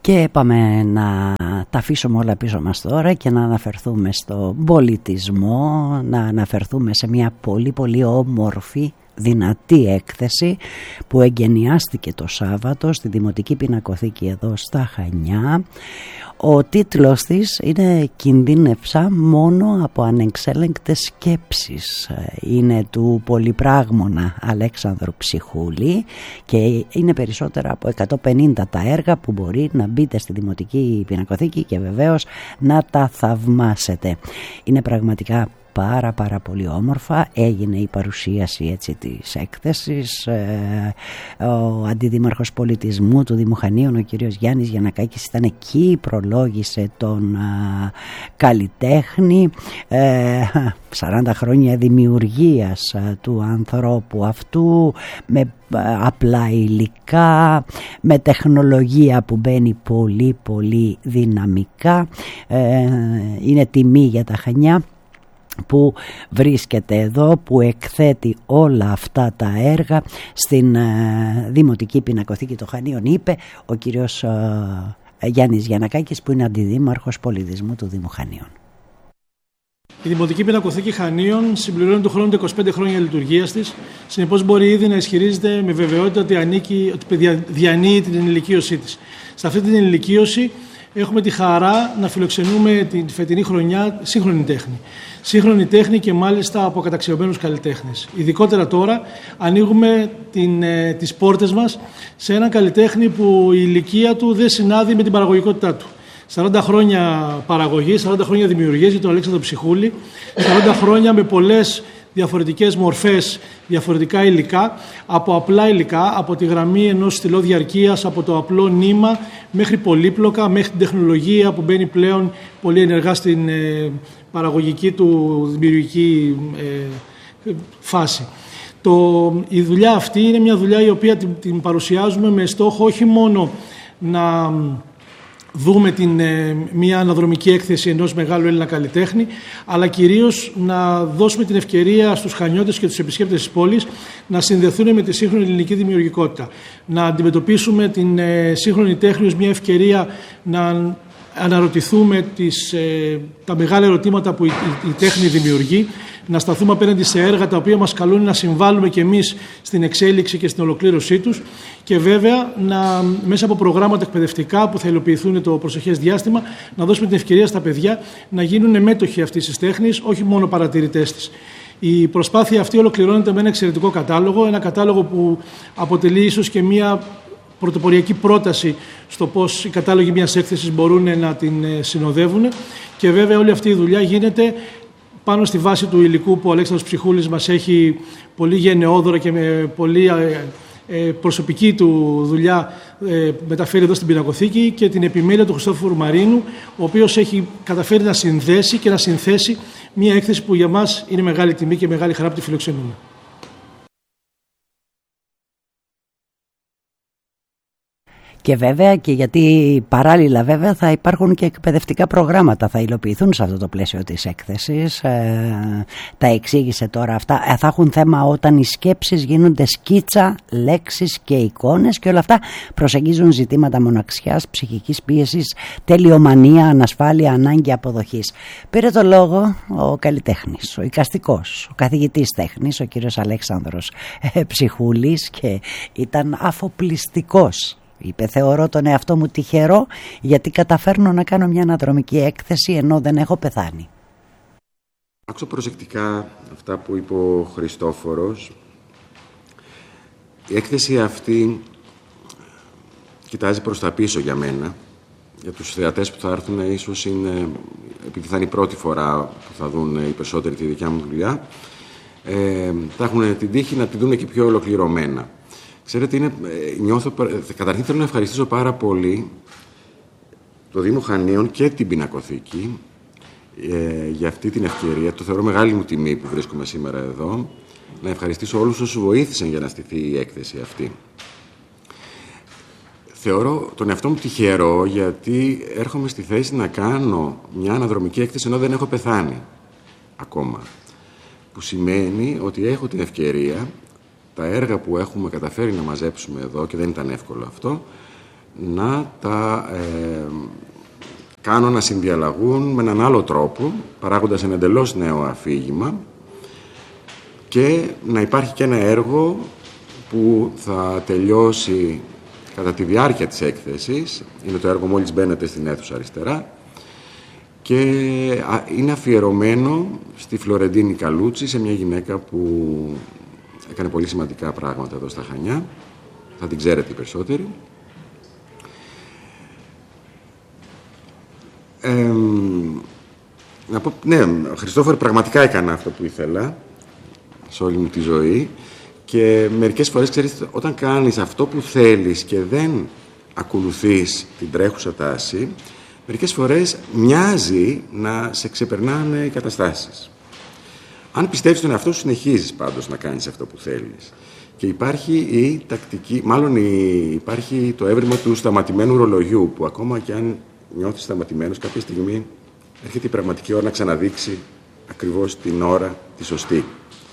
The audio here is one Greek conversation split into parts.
Και πάμε να τα αφήσουμε όλα πίσω μας τώρα και να αναφερθούμε στον πολιτισμό, να αναφερθούμε σε μια πολύ πολύ όμορφη, δυνατή έκθεση που εγκαινιάστηκε το Σάββατο στη Δημοτική Πινακοθήκη εδώ στα Χανιά. Ο τίτλος της είναι «Κινδύνευσα μόνο από ανεξέλεγκτες σκέψεις». Είναι του πολυπράγμονα Αλέξανδρου Ψυχούλη και είναι περισσότερα από 150 τα έργα που μπορεί να μπείτε στη Δημοτική Πινακοθήκη και βεβαίως να τα θαυμάσετε. Είναι πραγματικά πάρα πολύ όμορφα. Έγινε η παρουσίαση έτσι της έκθεσης. Ο Αντιδήμαρχος Πολιτισμού του Δήμου Χανίων, ο κύριος Γιάννης Γιαννακάκης, ήταν εκεί, προλόγησε τον καλλιτέχνη. 40 χρόνια δημιουργίας του ανθρώπου αυτού, με απλά υλικά, με τεχνολογία που μπαίνει πολύ δυναμικά. Είναι τιμή για τα Χανιά που βρίσκεται εδώ, που εκθέτει όλα αυτά τα έργα στην Δημοτική Πινακοθήκη των Χανίων, είπε ο κύριος Γιάννης Γιαννακάκης, που είναι Αντιδήμαρχος Πολιτισμού του Δήμου Χανίων. Η Δημοτική Πινακοθήκη Χανίων συμπληρώνει το χρόνο του 25 χρόνια λειτουργίας της. Συνεπώς, μπορεί ήδη να ισχυρίζεται με βεβαιότητα ότι διανύει την ενηλικίωσή της. Σε αυτή την ενηλικίωση έχουμε τη χαρά να φιλοξενούμε την φετινή χρονιά σύγχρονη τέχνη. Σύγχρονη τέχνη και μάλιστα από καταξιωμένους καλλιτέχνες. Ειδικότερα τώρα ανοίγουμε τις πόρτες μας σε έναν καλλιτέχνη που η ηλικία του δεν συνάδει με την παραγωγικότητά του. 40 χρόνια παραγωγής, 40 χρόνια δημιουργίας για τον Αλέξανδρο Ψυχούλη, 40 χρόνια με πολλές διαφορετικές μορφές, διαφορετικά υλικά, από απλά υλικά, από τη γραμμή ενός στυλό διαρκείας, από το απλό νήμα, μέχρι πολύπλοκα, μέχρι την τεχνολογία που μπαίνει πλέον πολύ ενεργά στην παραγωγική του δημιουργική φάση. Η δουλειά αυτή είναι μια δουλειά η οποία την παρουσιάζουμε με στόχο όχι μόνο να δούμε μια αναδρομική έκθεση ενός μεγάλου Έλληνα καλλιτέχνη, αλλά κυρίως να δώσουμε την ευκαιρία στους χανιώτες και τους επισκέπτες της πόλης να συνδεθούν με τη σύγχρονη ελληνική δημιουργικότητα. Να αντιμετωπίσουμε την σύγχρονη τέχνη ως μια ευκαιρία να αναρωτηθούμε τα μεγάλα ερωτήματα που η τέχνη δημιουργεί, να σταθούμε απέναντι σε έργα τα οποία μας καλούν να συμβάλλουμε και εμείς στην εξέλιξη και στην ολοκλήρωσή τους, και βέβαια μέσα από προγράμματα εκπαιδευτικά που θα υλοποιηθούν το προσεχές διάστημα, να δώσουμε την ευκαιρία στα παιδιά να γίνουν μέτοχοι αυτής της τέχνης, όχι μόνο παρατηρητές της. Η προσπάθεια αυτή ολοκληρώνεται με ένα εξαιρετικό κατάλογο, ένα κατάλογο που αποτελεί ίσως και μια πρωτοποριακή πρόταση στο πώς οι κατάλογοι μιας έκθεσης μπορούν να την συνοδεύουν, και βέβαια όλη αυτή η δουλειά γίνεται πάνω στη βάση του υλικού που ο Αλέξανδρος Ψυχούλης μας έχει πολύ γενναιόδωρα και με πολύ προσωπική του δουλειά μεταφέρει εδώ στην Πινακοθήκη, και την επιμέλεια του Χριστόφορου Μαρίνου, ο οποίος έχει καταφέρει να συνδέσει και να συνθέσει μια έκθεση που για μας είναι μεγάλη τιμή και μεγάλη χαρά που τη φιλοξενούμε. Και βέβαια, και γιατί παράλληλα βέβαια θα υπάρχουν και εκπαιδευτικά προγράμματα, θα υλοποιηθούν σε αυτό το πλαίσιο της έκθεσης. Τα εξήγησε τώρα αυτά. Θα έχουν θέμα όταν οι σκέψεις γίνονται σκίτσα, λέξεις και εικόνες, και όλα αυτά προσεγγίζουν ζητήματα μοναξιάς, ψυχικής πίεσης, τελειομανία, ανασφάλεια, ανάγκη αποδοχής. Πήρε το λόγο ο καλλιτέχνης, ο εικαστικός, ο καθηγητής τέχνης, ο κύριος Αλέξανδρος Ψυχούλης, και ήταν αφοπλιστικός. Είπε, θεωρώ τον εαυτό μου τυχερό γιατί καταφέρνω να κάνω μια αναδρομική έκθεση ενώ δεν έχω πεθάνει. Άκουσα προσεκτικά αυτά που είπε ο Χριστόφορος. Η έκθεση αυτή κοιτάζει προς τα πίσω για μένα. Για τους θεατές που θα έρθουν, ίσως είναι, επειδή θα είναι η πρώτη φορά που θα δουν οι περισσότεροι τη δικιά μου δουλειά, θα έχουν την τύχη να τη δουν και πιο ολοκληρωμένα. Ξέρετε, καταρχήν θέλω να ευχαριστήσω πάρα πολύ το Δήμο Χανίων και την Πινακοθήκη για αυτή την ευκαιρία. Το θεωρώ μεγάλη μου τιμή που βρίσκομαι σήμερα εδώ. Να ευχαριστήσω όλους όσους βοήθησαν για να στηθεί η έκθεση αυτή. Θεωρώ τον εαυτό μου τυχερό γιατί έρχομαι στη θέση να κάνω μια αναδρομική έκθεση ενώ δεν έχω πεθάνει ακόμα. Που σημαίνει ότι έχω την ευκαιρία τα έργα που έχουμε καταφέρει να μαζέψουμε εδώ, και δεν ήταν εύκολο αυτό, να τα κάνω να συνδιαλλαγούν με έναν άλλο τρόπο, παράγοντας ένα εντελώς νέο αφήγημα, και να υπάρχει και ένα έργο που θα τελειώσει κατά τη διάρκεια της έκθεσης. Είναι το έργο «Μόλις μπαίνετε στην αίθουσα αριστερά» και είναι αφιερωμένο στη Φλωρεντίνη Καλούτσι, σε μια γυναίκα που έκανε πολύ σημαντικά πράγματα εδώ στα Χανιά. Θα την ξέρετε οι περισσότεροι. Να πω, ναι, Χριστόφορε, πραγματικά έκανα αυτό που ήθελα σε όλη μου τη ζωή, και μερικές φορές, ξέρεις, όταν κάνεις αυτό που θέλεις και δεν ακολουθείς την τρέχουσα τάση, μερικές φορές μοιάζει να σε ξεπερνάνε οι καταστάσεις. Αν πιστεύεις τον εαυτό σου, συνεχίζεις πάντως να κάνεις αυτό που θέλεις. Και υπάρχει η τακτική, μάλλον υπάρχει το έβριμα του σταματημένου ρολογιού, που ακόμα και αν νιώθεις σταματημένος, κάποια στιγμή έρχεται η πραγματική ώρα να ξαναδείξει ακριβώς την ώρα τη σωστή.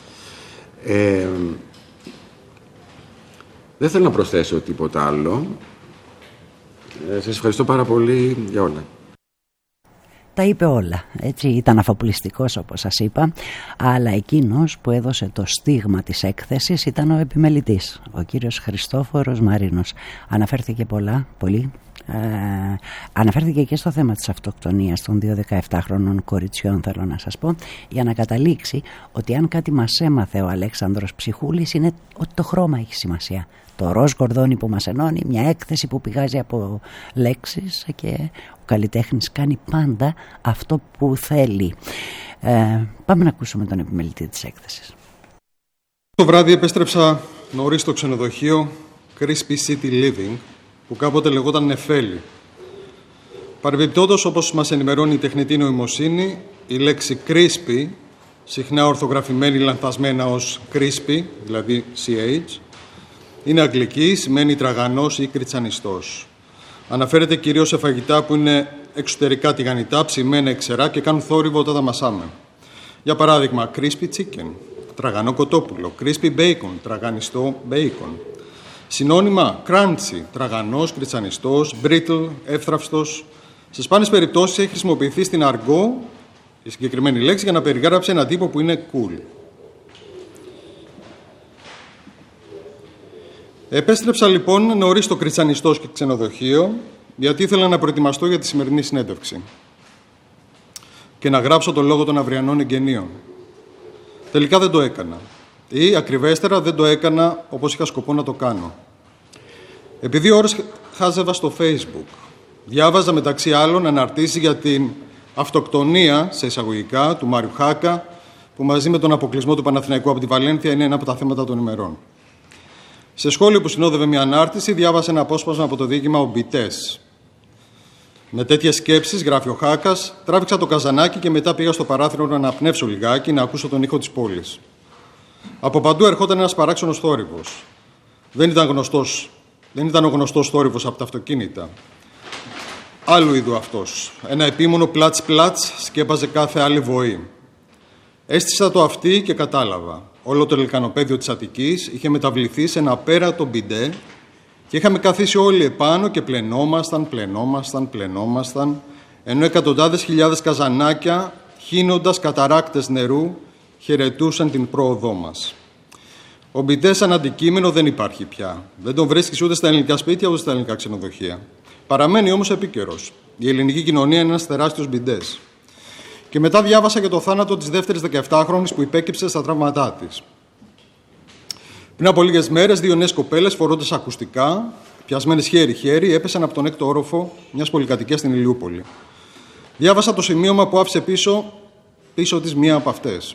Δεν θέλω να προσθέσω τίποτα άλλο. Σας ευχαριστώ πάρα πολύ για όλα. Τα είπε όλα, έτσι, ήταν αφοπλιστικός όπως σας είπα, αλλά εκείνος που έδωσε το στίγμα της έκθεσης ήταν ο επιμελητής, ο κύριος Χριστόφορος Μαρίνος. Αναφέρθηκε πολύ. Αναφέρθηκε και στο θέμα της αυτοκτονίας των 2 17χρονων κοριτσιών, θέλω να σας πω, για να καταλήξει ότι αν κάτι μας έμαθε ο Αλέξανδρος Ψυχούλης είναι ότι το χρώμα έχει σημασία. Το ροζ κορδόνι που μας ενώνει, μια έκθεση που πηγάζει από λέξεις, και ο καλλιτέχνης κάνει πάντα αυτό που θέλει. Πάμε να ακούσουμε τον επιμελητή της έκθεσης. Το βράδυ επέστρεψα νωρίς στο ξενοδοχείο Crispy City Living, που κάποτε λεγόταν Νεφέλη. Παρεμπιπτόντως, όπως μας ενημερώνει η τεχνητή νοημοσύνη, η λέξη crispy, συχνά ορθογραφημένη λανθασμένα ως crispy, δηλαδή CH, είναι αγγλική, σημαίνει τραγανός ή κριτσανιστός. Αναφέρεται κυρίως σε φαγητά που είναι εξωτερικά τηγανιτά, ψημένα εξερά και κάνουν θόρυβο όταν τα μασάμε. Για παράδειγμα, crispy chicken, τραγανό κοτόπουλο, crispy bacon, τραγανιστό bacon. Συνώνυμα, crunchy, τραγανός, κριτσανιστός, brittle, εύθραυστος. Σε σπάνιες περιπτώσεις έχει χρησιμοποιηθεί στην αργό η συγκεκριμένη λέξη για να περιγράψει έναν τύπο που είναι cool. Επέστρεψα λοιπόν νωρίς στο κριτσανιστό και ξενοδοχείο, γιατί ήθελα να προετοιμαστώ για τη σημερινή συνέντευξη και να γράψω το λόγο των αυριανών εγγενείων. Τελικά δεν το έκανα. Ή, ακριβέστερα, δεν το έκανα όπως είχα σκοπό να το κάνω. Επειδή 2 ώρες χάζευα στο Facebook, διάβαζα μεταξύ άλλων αναρτήσεις για την αυτοκτονία, σε εισαγωγικά, του Μάριου Χάκα, που μαζί με τον αποκλεισμό του Παναθηναϊκού από τη Βαλένθια είναι ένα από τα θέματα των ημερών. Σε σχόλιο που συνόδευε μια ανάρτηση, διάβασα ένα απόσπασμα από το διήγημα «Ομπιτές». Με τέτοιες σκέψεις, γράφει ο Χάκας, τράβηξα το καζανάκι και μετά πήγα στο παράθυρο να αναπνεύσω λιγάκι, να ακούσω τον ήχο της πόλης. Από παντού ερχόταν ένας παράξενος θόρυβος. Δεν ήταν ο γνωστός θόρυβος από τα αυτοκίνητα. Άλλου είδου αυτός. Ένα επίμονο πλάτς-πλάτς σκέπαζε κάθε άλλη βοή. Έστησα το αυτί και κατάλαβα. Όλο το λεκανοπέδιο της Αττικής είχε μεταβληθεί σε ένα απέρατο μπιντέ και είχαμε καθίσει όλοι επάνω και πλενόμασταν, ενώ εκατοντάδες χιλιάδες καζανάκια, χύνοντας καταράκτες νερού, χαιρετούσαν την πρόοδό μας. Ο μπιντέ σαν αντικείμενο δεν υπάρχει πια. Δεν τον βρίσκεις ούτε στα ελληνικά σπίτια ούτε στα ελληνικά ξενοδοχεία. Παραμένει όμως επίκαιρος. Η ελληνική κοινωνία είναι ένας τεράστιος μπιντές. Και μετά διάβασα για το θάνατο της δεύτερης 17χρονης που υπέκυψε στα τραύματά της. Πριν από λίγες μέρες, 2 νέες κοπέλες φορώντας ακουστικά, πιασμένες χέρι-χέρι, έπεσαν από τον 6ο όροφο μιας πολυκατοικίας στην Ηλιούπολη. Διάβασα το σημείωμα που άφησε πίσω της μία από αυτές.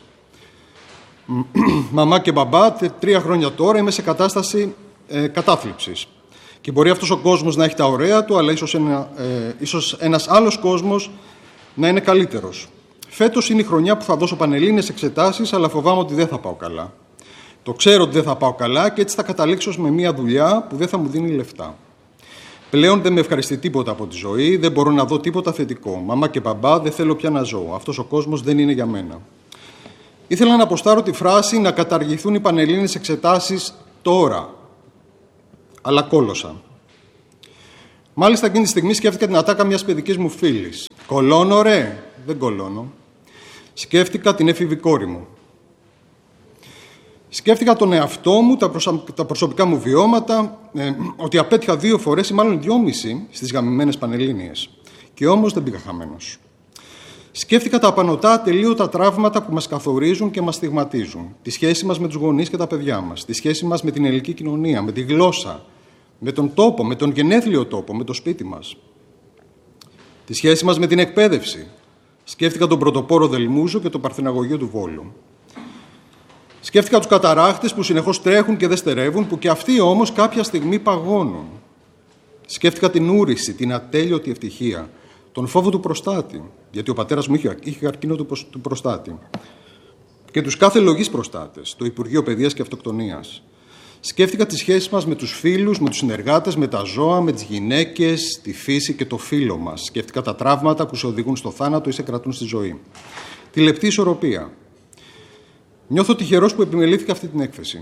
Μαμά και μπαμπά, 3 χρόνια τώρα είμαι σε κατάσταση κατάθλιψης. Και μπορεί αυτός ο κόσμος να έχει τα ωραία του, αλλά ίσως ένας άλλος κόσμος να είναι καλύτερος. Φέτος είναι η χρονιά που θα δώσω πανελλήνιες εξετάσεις, αλλά φοβάμαι ότι δεν θα πάω καλά. Το ξέρω ότι δεν θα πάω καλά και έτσι θα καταλήξω με μια δουλειά που δεν θα μου δίνει λεφτά. Πλέον δεν με ευχαριστεί τίποτα από τη ζωή, δεν μπορώ να δω τίποτα θετικό. Μαμά και μπαμπά, δεν θέλω πια να ζω. Αυτός ο κόσμος δεν είναι για μένα. Ήθελα να αποστάρω τη φράση να καταργηθούν οι πανελλήνιες εξετάσεις τώρα. Αλλά κόλωσα. Μάλιστα, εκείνη τη στιγμή σκέφτηκα την ατάκα μιας παιδικής μου φίλης. Κολώνω, ρε! Δεν κολώνω. Σκέφτηκα την έφηβη κόρη μου. Σκέφτηκα τον εαυτό μου, τα προσωπικά μου βιώματα, ότι απέτυχα 2 φορές ή μάλλον 2,5 στις γαμημένες Πανελλήνιες. Και όμως δεν πήγα χαμένος. Σκέφτηκα τα απανωτά ατελείωτα τραύματα που μας καθορίζουν και μας στιγματίζουν. Τη σχέση μας με τους γονείς και τα παιδιά μας. Τη σχέση μας με την ελληνική κοινωνία, με τη γλώσσα, με τον τόπο, με τον γενέθλιο τόπο, με το σπίτι μας. Τη σχέση μας με την εκπαίδευση. Σκέφτηκα τον πρωτοπόρο Δελμούζο και το Παρθεναγωγείο του Βόλου. Σκέφτηκα τους καταράχτες που συνεχώς τρέχουν και δεν στερεύουν, που και αυτοί όμως κάποια στιγμή παγώνουν. Σκέφτηκα την ούρηση, την ατέλειωτη ευτυχία, τον φόβο του προστάτη, γιατί ο πατέρας μου είχε καρκίνο του προστάτη, και τους κάθε λογής προστάτες, το Υπουργείο Παιδείας και Αυτοκτονίας. Σκέφτηκα τις σχέσεις μας με τους φίλους, με τους συνεργάτες, με τα ζώα, με τις γυναίκες, τη φύση και το φύλο μας. Σκέφτηκα τα τραύματα που σε οδηγούν στο θάνατο ή σε κρατούν στη ζωή. Τη λεπτή ισορροπία. Νιώθω τυχερός που επιμελήθηκα αυτή την έκθεση.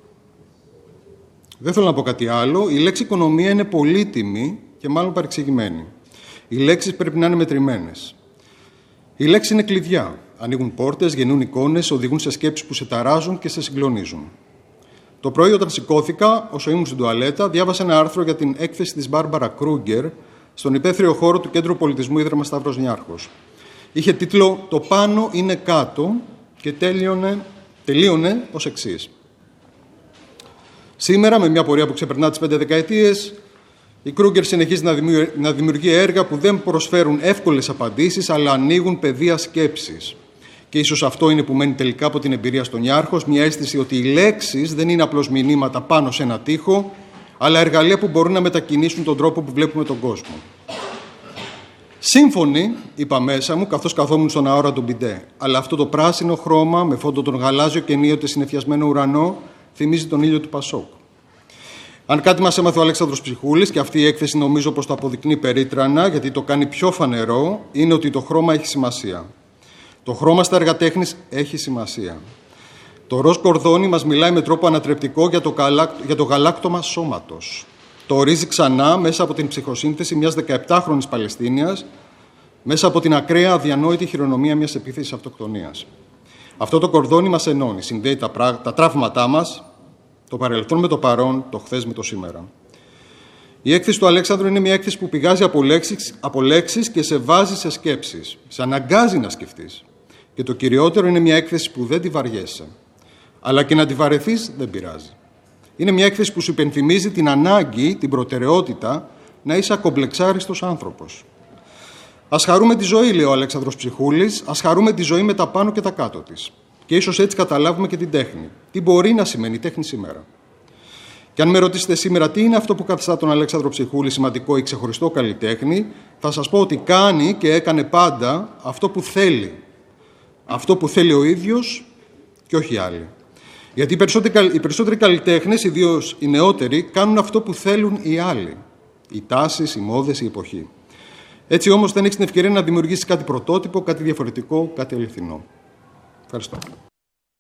Δεν θέλω να πω κάτι άλλο. Η λέξη οικονομία είναι πολύτιμη και μάλλον παρεξηγημένη. Οι λέξεις πρέπει να είναι μετρημένες. Οι λέξεις είναι κλειδιά. Ανοίγουν πόρτες, γεννούν εικόνες, οδηγούν σε σκέψεις που σε ταράζουν και σε συγκλονίζουν. Το πρωί, όταν σηκώθηκα, όσο ήμουν στην τουαλέτα, διάβασα ένα άρθρο για την έκθεση της Μπάρμπαρα Κρούγκερ στον υπαίθριο χώρο του Κέντρου Πολιτισμού Ίδρυμα Σταύρος Νιάρχος. Είχε τίτλο «Το πάνω είναι κάτω» και τελείωνε ως εξής. Σήμερα, με μια πορεία που ξεπερνά τις 5 δεκαετίες, η Κρούγκερ συνεχίζει να δημιουργεί έργα που δεν προσφέρουν εύκολες απαντήσεις, αλλά ανοίγουν πεδία σκέψης. Και ίσως αυτό είναι που μένει τελικά από την εμπειρία στον Νιάρχος, μια αίσθηση ότι οι λέξεις δεν είναι απλώς μηνύματα πάνω σε ένα τοίχο, αλλά εργαλεία που μπορούν να μετακινήσουν τον τρόπο που βλέπουμε τον κόσμο. Σύμφωνοι, είπα μέσα μου, καθώς καθόμουν στον αόρατο μπιντέ. Αλλά αυτό το πράσινο χρώμα, με φόντο τον γαλάζιο και ενίοτε συννεφιασμένο ουρανό, θυμίζει τον ήλιο του Πασόκ. Αν κάτι μας έμαθε ο Αλέξανδρος Ψυχούλης, και αυτή η έκθεση νομίζω πως το αποδεικνύει περίτρανα, γιατί το κάνει πιο φανερό, είναι ότι το χρώμα έχει σημασία. Το χρώμα στα έργα τέχνης έχει σημασία. Το ροζ κορδόνι μας μιλάει με τρόπο ανατρεπτικό για το γαλάκτωμα σώματος. Το ορίζει ξανά μέσα από την ψυχοσύνθεση μιας 17χρονης Παλαιστίνιας, μέσα από την ακραία αδιανόητη χειρονομία μιας επίθεσης αυτοκτονίας. Αυτό το κορδόνι μας ενώνει, συνδέει τα τραύματά μας, το παρελθόν με το παρόν, το χθες με το σήμερα. Η έκθεση του Αλέξανδρου είναι μια έκθεση που πηγάζει από λέξεις και σε βάζει σε σκέψεις. Σε αναγκάζει να σκεφτείς. Και το κυριότερο, είναι μια έκθεση που δεν τη βαριέσαι. Αλλά και να τη βαρεθείς δεν πειράζει. Είναι μια έκθεση που σου υπενθυμίζει την ανάγκη, την προτεραιότητα να είσαι ακομπλεξάριστος άνθρωπος. Ας χαρούμε τη ζωή, λέει ο Αλέξανδρος Ψυχούλης, ας χαρούμε τη ζωή με τα πάνω και τα κάτω της. Και ίσως έτσι καταλάβουμε και την τέχνη. Τι μπορεί να σημαίνει η τέχνη σήμερα. Και αν με ρωτήσετε σήμερα τι είναι αυτό που καθιστά τον Αλέξανδρο Ψυχούλη σημαντικό ή ξεχωριστό καλλιτέχνη, θα σας πω ότι κάνει και έκανε πάντα αυτό που θέλει. Αυτό που θέλει ο ίδιος και όχι άλλοι. Γιατί οι περισσότεροι καλλιτέχνες, ιδίως οι νεότεροι, κάνουν αυτό που θέλουν οι άλλοι. Οι τάσεις, οι μόδες, η εποχή. Έτσι όμως δεν έχεις την ευκαιρία να δημιουργήσεις κάτι πρωτότυπο, κάτι διαφορετικό, κάτι αληθινό. Ευχαριστώ.